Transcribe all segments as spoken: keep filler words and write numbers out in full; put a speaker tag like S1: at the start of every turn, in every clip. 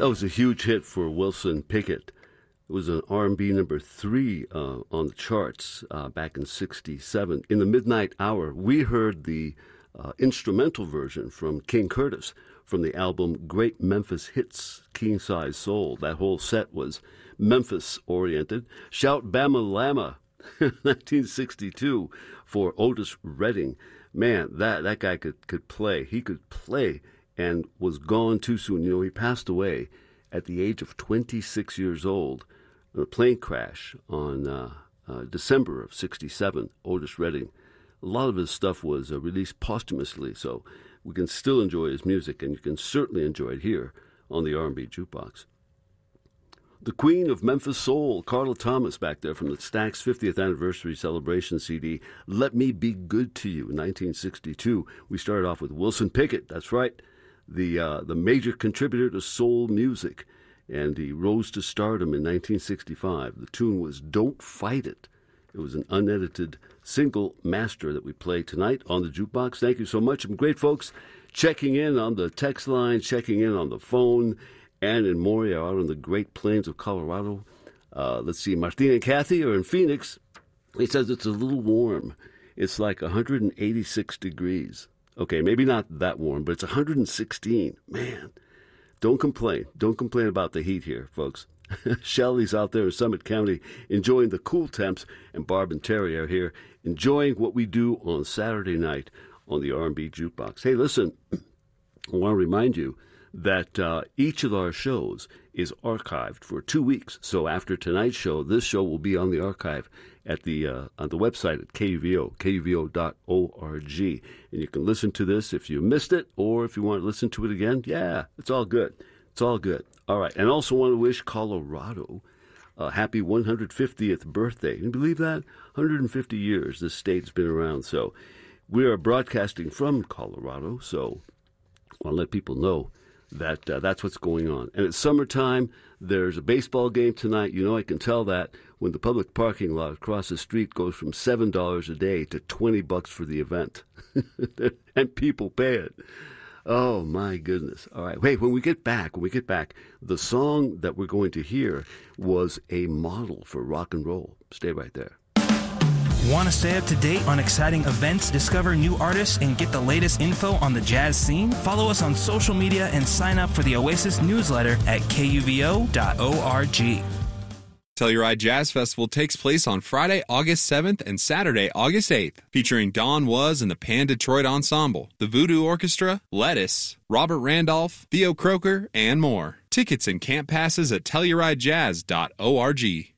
S1: That was a huge hit for Wilson Pickett. It was an R and B number three uh, on the charts uh, back in sixty-seven. In the midnight hour, we heard the uh, instrumental version from King Curtis from the album Great Memphis Hits, King Size Soul. That whole set was Memphis-oriented. Shout Bama Lama, nineteen sixty-two, for Otis Redding. Man, that, that guy could, could play. He could play and was gone too soon. You know, he passed away at the age of twenty-six years old in a plane crash on uh, uh, December of sixty-seven, Otis Redding. A lot of his stuff was uh, released posthumously, so we can still enjoy his music, and you can certainly enjoy it here on the R and B Jukebox. The Queen of Memphis Soul, Carla Thomas, back there from the Stax fiftieth Anniversary Celebration C D, Let Me Be Good to You, nineteen sixty-two. We started off with Wilson Pickett, that's right, the uh, the major contributor to soul music, and he rose to stardom in nineteen sixty-five. The tune was Don't Fight It. It was an unedited single master that we play tonight on the Jukebox. Thank you so much. Some great folks checking in on the text line, checking in on the phone. Ann and Maury are out on the Great Plains of Colorado. Uh, let's see, Martina and Kathy are in Phoenix. He says it's a little warm. It's like one hundred eighty-six degrees. Okay, maybe not that warm, but it's one hundred sixteen. Man, don't complain. Don't complain about the heat here, folks. Shelley's out there in Summit County enjoying the cool temps, and Barb and Terry are here enjoying what we do on Saturday night on the R and B Jukebox. Hey, listen, I want to remind you that uh, each of our shows is archived for two weeks. So after tonight's show, this show will be on the archive at the uh, on the website at K U V O, K U V O dot org. And you can listen to this if you missed it, or if you want to listen to it again. Yeah, it's all good. It's all good. All right. And also want to wish Colorado a happy one hundred fiftieth birthday. Can you believe that? one hundred fifty years this state's been around. So we are broadcasting from Colorado. So I want to let people know that uh, that's what's going on. And it's summertime. There's a baseball game tonight. You know, I can tell that when the public parking lot across the street goes from seven dollars a day to twenty bucks for the event. And people pay it. Oh, my goodness. All right. Wait, when we get back, when we get back, the song that we're going to hear was a model for rock and roll. Stay right there.
S2: Want to stay up to date on exciting events, discover new artists, and get the latest info on the jazz scene? Follow us on social media and sign up for the Oasis newsletter at K U V O dot org.
S3: Telluride Jazz Festival takes place on Friday, August seventh and Saturday, August eighth, featuring Don Was and the Pan Detroit Ensemble, the Voodoo Orchestra, Lettuce, Robert Randolph, Theo Croker, and more. Tickets and camp passes at telluride jazz dot org.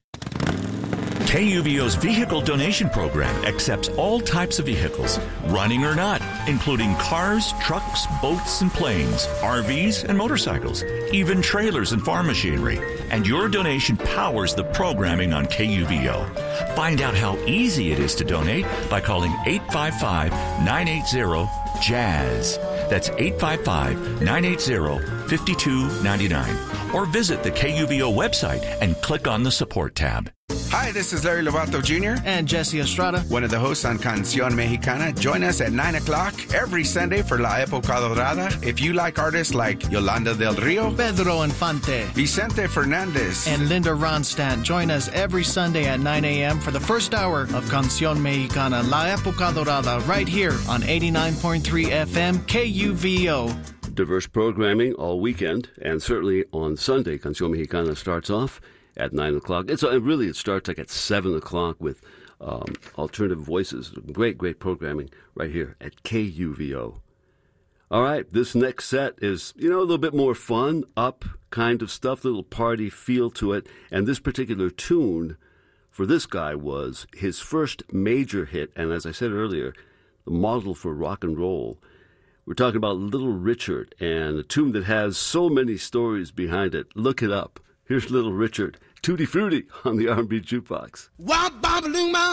S4: K U V O's vehicle donation program accepts all types of vehicles, running or not, including cars, trucks, boats, and planes, R Vs, and motorcycles, even trailers and farm machinery. And your donation powers the programming on K U V O. Find out how easy it is to donate by calling eight five five, nine eight zero, jazz. That's eight five five, nine eight zero, five two nine nine. Or visit the K U V O website and click on the support tab.
S5: Hi, this is Larry Lovato Junior
S6: And Jesse Estrada,
S5: one of the hosts on Canción Mexicana. Join us at nine o'clock every Sunday for La Época Dorada. If you like artists like Yolanda Del Rio,
S6: Pedro Infante,
S5: Vicente Fernandez,
S6: and Linda Ronstadt, join us every Sunday at nine a.m. for the first hour of Canción Mexicana, La Época Dorada, right here on eighty-nine point three F M K U V O.
S1: Diverse programming all weekend, and certainly on Sunday, Canción Mexicana starts off at nine o'clock. It's uh, really, it starts like at seven o'clock with um, alternative voices. Great, great programming right here at K U V O. All right, this next set is, you know, a little bit more fun, up kind of stuff, little party feel to it. And this particular tune for this guy was his first major hit, and as I said earlier, the model for rock and roll. We're talking about Little Richard, and a tune that has so many stories behind it. Look it up. Here's Little Richard, Tutti Frutti on the R and B Jukebox.